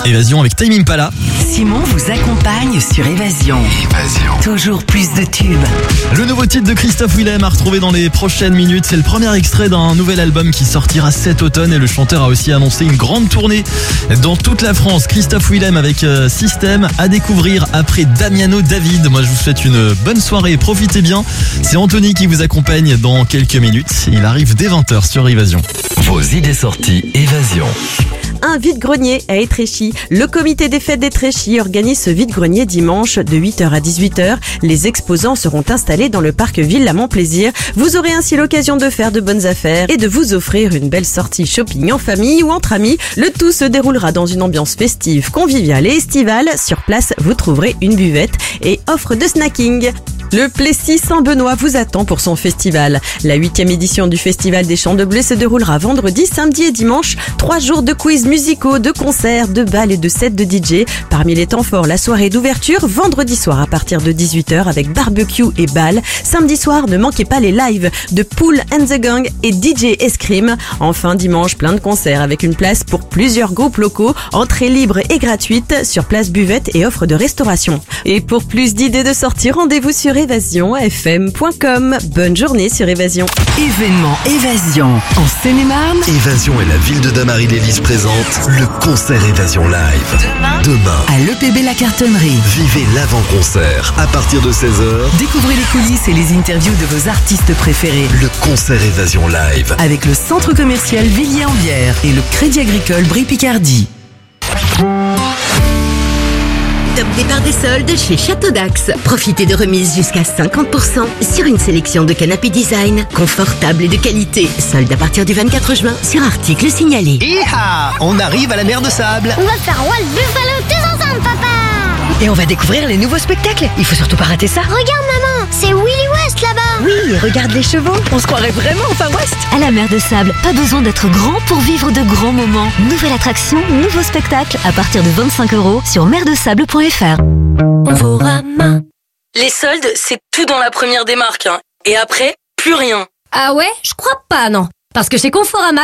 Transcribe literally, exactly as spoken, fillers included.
Évasion avec Time Impala. Simon vous accompagne sur Évasion. Évasion. Toujours plus de tubes. Le nouveau titre de Christophe Willem à retrouver dans les prochaines minutes. C'est le premier extrait d'un nouvel album qui sortira cet automne et le chanteur a aussi annoncé une grande tournée dans toute la France. Christophe Willem avec euh, Système à découvrir après Damiano David. Moi je vous souhaite une bonne soirée, profitez bien. C'est Anthony qui vous accompagne dans quelques minutes. Il arrive dès vingt heures sur Évasion. Vos idées sorties Évasion. Un vide-grenier à Étréchy. Le comité des fêtes d'Étréchy organise ce vide-grenier dimanche de huit heures à dix-huit heures. Les exposants seront installés dans le parc Villa Montplaisir. Vous aurez ainsi l'occasion de faire de bonnes affaires et de vous offrir une belle sortie shopping en famille ou entre amis. Le tout se déroulera dans une ambiance festive, conviviale et estivale. Sur place, vous trouverez une buvette et offre de snacking. Le Plessis Saint-Benoît vous attend pour son festival. La huitième édition du Festival des Champs de Blé se déroulera vendredi, samedi et dimanche. Trois jours de quiz musicaux, de concerts, de bals et de sets de D J. Parmi les temps forts, la soirée d'ouverture, vendredi soir à partir de dix-huit heures avec barbecue et bal. Samedi soir, ne manquez pas les lives de Pool and the Gang et D J Escrime. Enfin, dimanche, plein de concerts avec une place pour plusieurs groupes locaux. Entrée libre et gratuite sur place buvette et offre de restauration. Et pour plus d'idées de sortie, rendez-vous sur évasion f m point com. Bonne journée sur Évasion. Événement Évasion en Seine-et-Marne. Évasion et la ville de Damary-Lévis présente le concert Évasion Live. Demain, Demain, à l'E P B La Cartonnerie. vivez l'avant-concert à partir de seize heures. Découvrez les coulisses et les interviews de vos artistes préférés. Le concert Évasion Live. Avec le centre commercial Villiers-en-Bière et le Crédit Agricole Brie-Picardie. Top départ des soldes chez Château d'Axe. Profitez de remises jusqu'à cinquante pour cent sur une sélection de canapés design, confortables et de qualité. Soldes à partir du vingt-quatre juin sur articles signalés. Hi-ha! On arrive à la mer de Sable. On va faire Walt Buffalo tous ensemble, papa! Et on va découvrir les nouveaux spectacles. Il faut surtout pas rater ça. Regarde, maman, c'est Willy West là-bas! Oui, et regarde les chevaux. On se croirait vraiment au Far West. À la mer de Sable, pas besoin d'être grand pour vivre de grands moments. Nouvelle attraction, nouveau spectacle à partir de vingt-cinq euros sur mer de sable point f r. Conforama. Les soldes, c'est tout dans la première démarque. Hein. Et après, plus rien. Ah ouais? Je crois pas, non. Parce que chez Conforama,